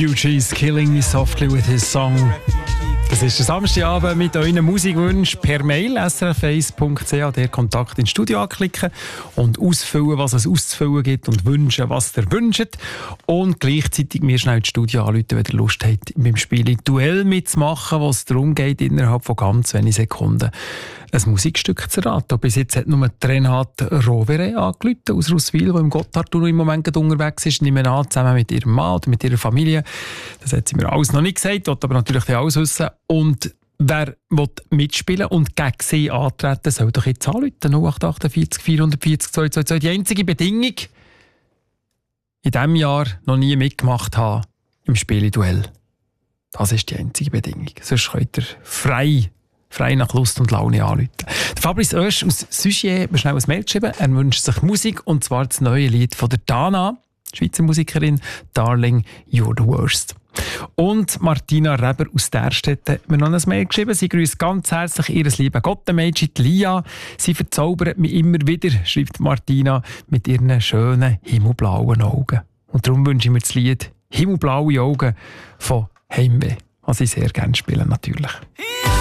Fugees Killing Me Softly with his song. Das ist der Samstagabend mit euren Musikwünschen per Mail srf1.ch, der Kontakt ins Studio anklicken und ausfüllen, was es auszufüllen gibt und wünschen, was ihr wünscht. Und gleichzeitig mir schnell ins Studio anrufen, wenn ihr Lust habt, beim Spiel Duell mitzumachen, wo es darum geht, innerhalb von ganz wenigen Sekunden ein Musikstück zu raten. Bis jetzt hat nur Renate Rovere angerufen aus Russwil, die im Gotthardtunnel im Moment unterwegs ist. Nehmen an, zusammen mit ihrem Mann oder mit ihrer Familie. Das hat sie mir alles noch nicht gesagt, will aber natürlich alles wissen. Und wer will mitspielen und gegen sie antreten, soll doch jetzt anrufen. 0848 440 222. Die einzige Bedingung, in diesem Jahr noch nie mitgemacht haben im Spieleduell. Das ist die einzige Bedingung. Sonst könnt ihr frei nach Lust und Laune anrufen. Fabrice Oesch aus Sugier hat mir schnell ein Mail geschrieben. Er wünscht sich Musik, und zwar das neue Lied von der Dana, Schweizer Musikerin, «Darling, You're the Worst». Und Martina Reber aus Därstetten hat mir noch ein Mail geschrieben. Sie grüßt ganz herzlich ihres lieben Gottenmädchen Lia. Sie verzaubert mich immer wieder, schreibt Martina, mit ihren schönen himmelblauen Augen. Und darum wünsche ich mir das Lied «Himmelblaue Augen» von Heimweh, was ich sehr gerne spiele natürlich.